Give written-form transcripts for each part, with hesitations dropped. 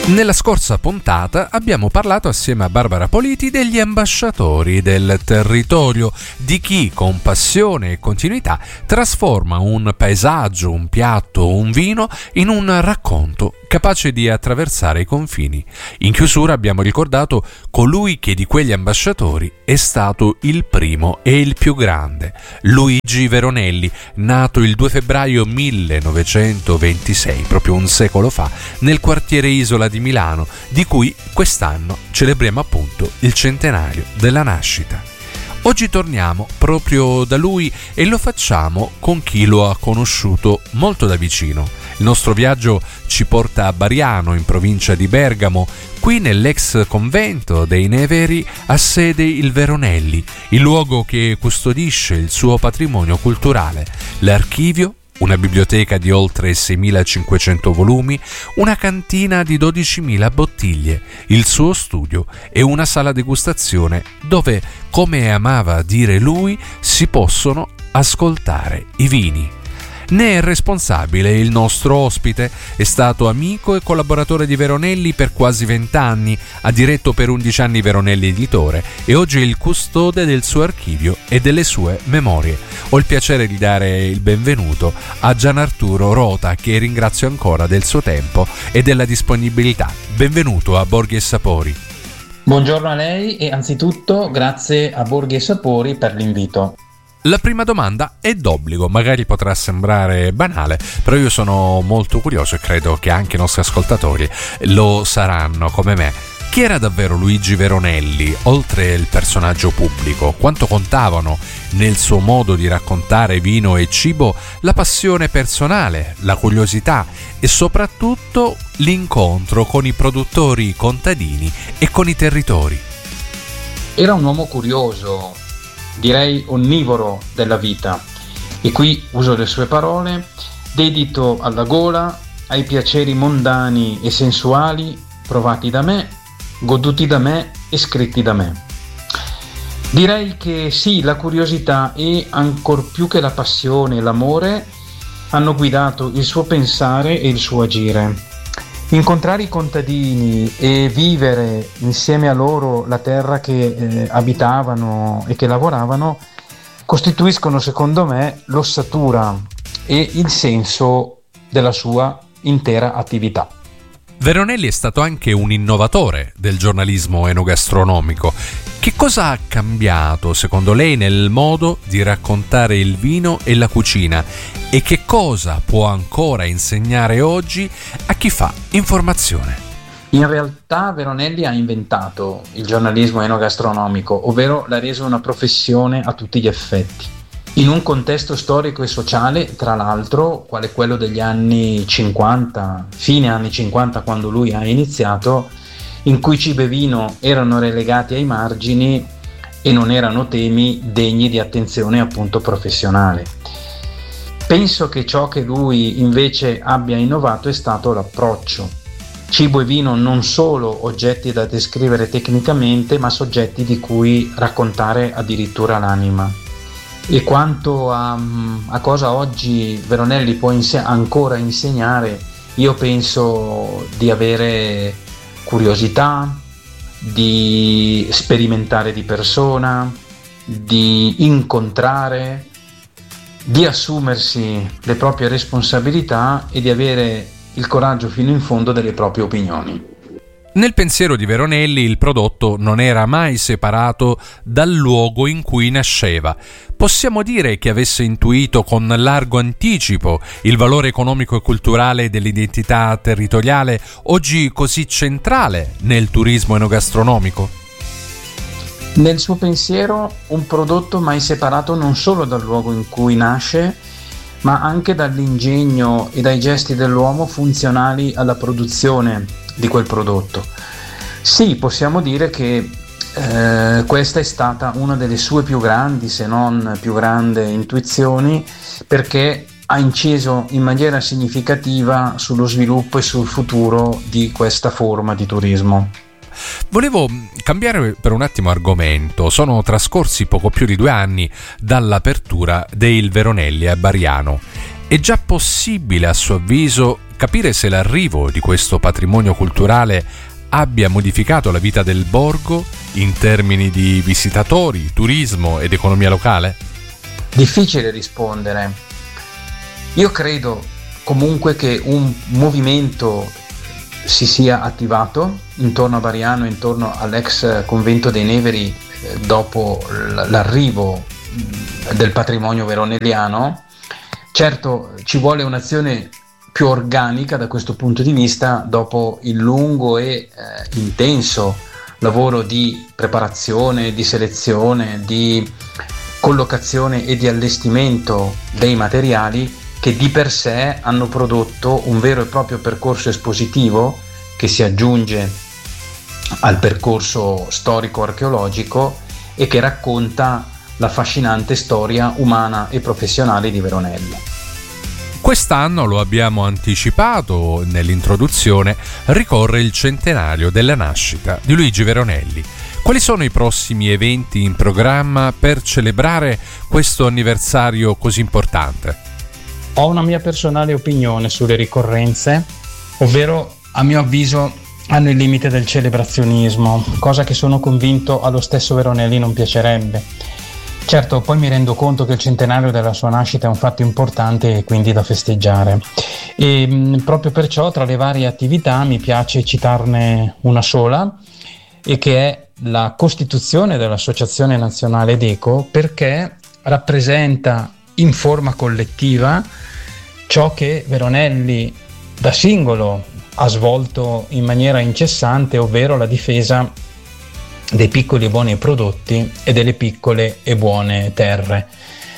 Nella scorsa puntata abbiamo parlato assieme a Barbara Politi degli ambasciatori del territorio, di chi con passione e continuità trasforma un paesaggio, un piatto, un vino in un racconto capace di attraversare i confini. In chiusura abbiamo ricordato colui che di quegli ambasciatori è stato il primo e il più grande, Luigi Veronelli, nato il 2 febbraio 1926, proprio un secolo fa, nel quartiere Isola di Milano, di cui quest'anno celebriamo appunto il centenario della nascita. Oggi torniamo proprio da lui e lo facciamo con chi lo ha conosciuto molto da vicino. Il nostro viaggio ci porta a Bariano, in provincia di Bergamo. Qui nell'ex convento dei Neveri ha sede il Veronelli, il luogo che custodisce il suo patrimonio culturale, l'archivio, una biblioteca di oltre 6.500 volumi, una cantina di 12.000 bottiglie, il suo studio e una sala degustazione dove, come amava dire lui, si possono ascoltare i vini. Ne è responsabile il nostro ospite, è stato amico e collaboratore di Veronelli per quasi 20 anni, ha diretto per 11 anni Veronelli Editore e oggi è il custode del suo archivio e delle sue memorie. Ho il piacere di dare il benvenuto a Gianarturo Rota, che ringrazio ancora del suo tempo e della disponibilità. Benvenuto a Borghi e Sapori. Buongiorno a lei e anzitutto grazie a Borghi e Sapori per l'invito. La prima domanda è d'obbligo, magari potrà sembrare banale, però io sono molto curioso e credo che anche i nostri ascoltatori lo saranno come me. Chi era davvero Luigi Veronelli, oltre il personaggio pubblico? Quanto contavano nel suo modo di raccontare vino e cibo la passione personale, la curiosità e soprattutto l'incontro con i produttori contadini e con i territori? Era un uomo curioso, direi onnivoro della vita, e qui uso le sue parole, dedito alla gola, ai piaceri mondani e sensuali provati da me, goduti da me e scritti da me. Direi che sì, la curiosità e ancor più che la passione e l'amore hanno guidato il suo pensare e il suo agire. Incontrare i contadini e vivere insieme a loro la terra che abitavano e che lavoravano costituiscono, secondo me, l'ossatura e il senso della sua intera attività. Veronelli è stato anche un innovatore del giornalismo enogastronomico. Che cosa ha cambiato, secondo lei, nel modo di raccontare il vino e la cucina? E che cosa può ancora insegnare oggi a chi fa informazione? In realtà Veronelli ha inventato il giornalismo enogastronomico, ovvero l'ha reso una professione a tutti gli effetti. In un contesto storico e sociale, tra l'altro, quale quello degli anni 50, fine anni 50 quando lui ha iniziato, in cui cibo e vino erano relegati ai margini e non erano temi degni di attenzione appunto professionale. Penso che ciò che lui invece abbia innovato è stato l'approccio. Cibo e vino non solo oggetti da descrivere tecnicamente, ma soggetti di cui raccontare addirittura l'anima. E quanto a cosa oggi Veronelli può ancora insegnare, io penso di avere curiosità, di sperimentare di persona, di incontrare, di assumersi le proprie responsabilità e di avere il coraggio fino in fondo delle proprie opinioni. Nel pensiero di Veronelli il prodotto non era mai separato dal luogo in cui nasceva. Possiamo dire che avesse intuito con largo anticipo il valore economico e culturale dell'identità territoriale, oggi così centrale nel turismo enogastronomico? Nel suo pensiero un prodotto mai separato non solo dal luogo in cui nasce, ma anche dall'ingegno e dai gesti dell'uomo funzionali alla produzione di quel prodotto. Sì, possiamo dire che questa è stata una delle sue più grandi, se non più grande intuizioni, perché ha inciso in maniera significativa sullo sviluppo e sul futuro di questa forma di turismo. Volevo cambiare per un attimo argomento. Sono trascorsi poco più di 2 anni dall'apertura del Veronelli a Bariano. È già possibile, a suo avviso, capire se l'arrivo di questo patrimonio culturale abbia modificato la vita del borgo in termini di visitatori, turismo ed economia locale? Difficile rispondere. Io credo comunque che un movimento si sia attivato intorno a Bariano, intorno all'ex convento dei Neveri, dopo l'arrivo del patrimonio veronelliano. Certo, ci vuole un'azione più organica da questo punto di vista dopo il lungo e intenso lavoro di preparazione, di selezione, di collocazione e di allestimento dei materiali che di per sé hanno prodotto un vero e proprio percorso espositivo che si aggiunge al percorso storico-archeologico e che racconta la affascinante storia umana e professionale di Veronelli. Quest'anno, lo abbiamo anticipato nell'introduzione, ricorre il centenario della nascita di Luigi Veronelli. Quali sono i prossimi eventi in programma per celebrare questo anniversario così importante? Ho una mia personale opinione sulle ricorrenze, ovvero, a mio avviso, hanno il limite del celebrazionismo, cosa che sono convinto allo stesso Veronelli non piacerebbe. Certo, poi mi rendo conto che il centenario della sua nascita è un fatto importante e quindi da festeggiare. E proprio perciò, tra le varie attività, mi piace citarne una sola, e che è la costituzione dell'Associazione Nazionale Deco, perché rappresenta in forma collettiva ciò che Veronelli da singolo ha svolto in maniera incessante, ovvero la difesa dei piccoli e buoni prodotti e delle piccole e buone terre.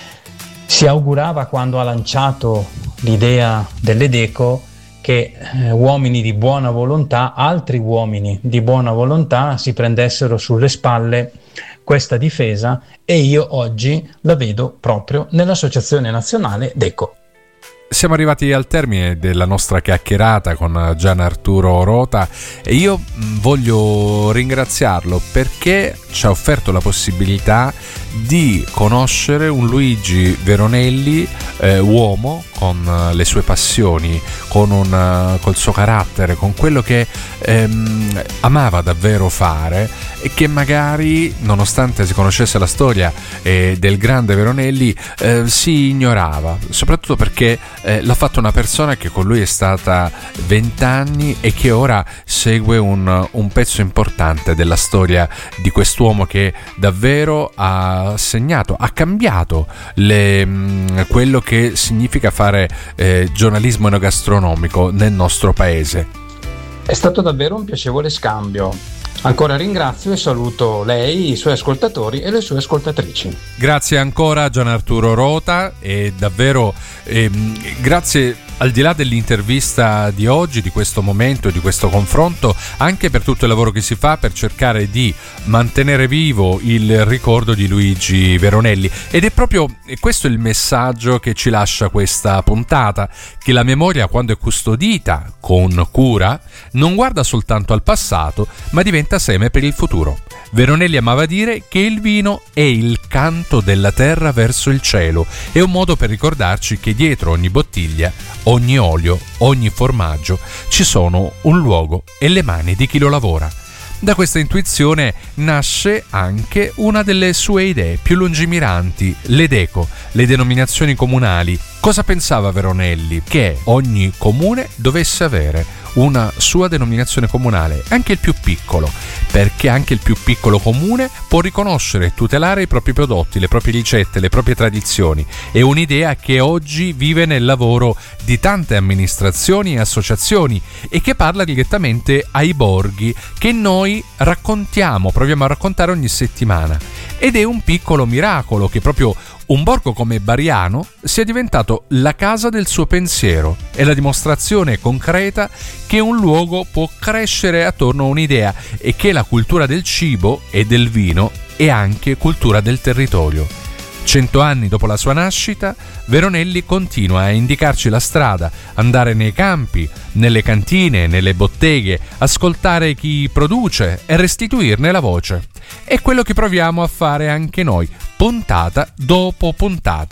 Si augurava, quando ha lanciato l'idea delle Deco, che uomini di buona volontà, altri uomini di buona volontà, si prendessero sulle spalle questa difesa, e io oggi la vedo proprio nell'Associazione Nazionale Deco. Siamo arrivati al termine della nostra chiacchierata con Gian Arturo Rota e io voglio ringraziarlo perché ci ha offerto la possibilità di conoscere un Luigi Veronelli uomo, con le sue passioni, col suo carattere, con quello che amava davvero fare, e che magari, nonostante si conoscesse la storia del grande Veronelli, si ignorava, soprattutto perché l'ha fatto una persona che con lui è stata 20 anni e che ora segue un pezzo importante della storia di quest'uomo che davvero ha segnato, ha cambiato quello che significa fare giornalismo enogastronomico nel nostro paese. È stato davvero un piacevole scambio. Ancora ringrazio e saluto lei, i suoi ascoltatori e le sue ascoltatrici. Grazie ancora Gian Arturo Rota, e davvero grazie, al di là dell'intervista di oggi, di questo momento, di questo confronto, anche per tutto il lavoro che si fa per cercare di mantenere vivo il ricordo di Luigi Veronelli. Ed è proprio questo il messaggio che ci lascia questa puntata, che la memoria, quando è custodita con cura, non guarda soltanto al passato, ma diventa seme per il futuro. Veronelli amava dire che il vino è il canto della terra verso il cielo, è un modo per ricordarci che dietro ogni bottiglia, ogni olio, ogni formaggio ci sono un luogo e le mani di chi lo lavora. Da questa intuizione nasce anche una delle sue idee più lungimiranti, le Deco, le denominazioni comunali. Cosa pensava Veronelli? Che ogni comune dovesse avere una sua denominazione comunale, anche il più piccolo, perché anche il più piccolo comune può riconoscere e tutelare i propri prodotti, le proprie ricette, le proprie tradizioni. È un'idea che oggi vive nel lavoro di tante amministrazioni e associazioni e che parla direttamente ai borghi che noi raccontiamo, proviamo a raccontare ogni settimana. Ed è un piccolo miracolo che proprio un borgo come Bariano sia diventato la casa del suo pensiero. È la dimostrazione concreta che un luogo può crescere attorno a un'idea e che la cultura del cibo e del vino è anche cultura del territorio. 100 anni dopo la sua nascita, Veronelli continua a indicarci la strada, andare nei campi, nelle cantine, nelle botteghe, ascoltare chi produce e restituirne la voce. È quello che proviamo a fare anche noi, puntata dopo puntata.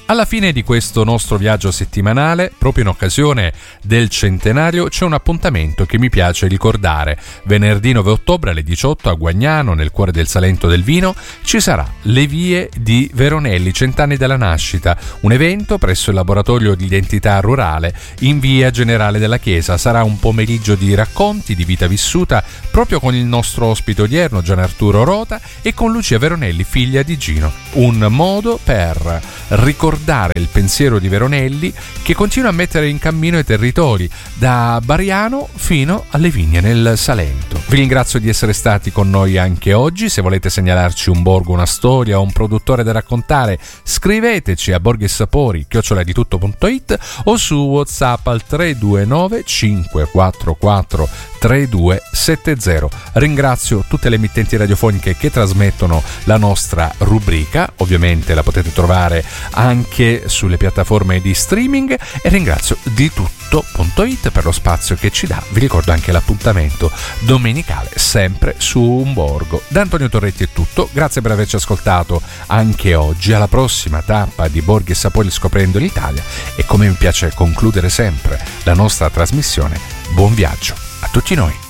Alla fine di questo nostro viaggio settimanale, proprio in occasione del centenario, c'è un appuntamento che mi piace ricordare. Venerdì 9 ottobre alle 18 a Guagnano, nel cuore del Salento del Vino, ci sarà Le Vie di Veronelli, 100 anni dalla nascita, un evento presso il laboratorio di identità rurale in via Generale della Chiesa. Sarà un pomeriggio di racconti di vita vissuta proprio con il nostro ospite odierno Gian Arturo Rota e con Lucia Veronelli, figlia di Gino. Un modo per ricordare il pensiero di Veronelli, che continua a mettere in cammino i territori da Bariano fino alle vigne nel Salento. Vi ringrazio di essere stati con noi anche oggi. Se volete segnalarci un borgo, una storia o un produttore da raccontare, scriveteci a borghesapori@ditutto.it o su WhatsApp al 329 544 3270. Ringrazio tutte le emittenti radiofoniche che trasmettono la nostra rubrica, ovviamente la potete trovare anche sulle piattaforme di streaming, e ringrazio ditutto.it per lo spazio che ci dà. Vi ricordo anche l'appuntamento domenicale sempre su Un Borgo. Da Antonio Torretti è tutto, grazie per averci ascoltato anche oggi. Alla prossima tappa di Borghi e Sapori scoprendo l'Italia, e come mi piace concludere sempre la nostra trasmissione, buon viaggio a tutti noi.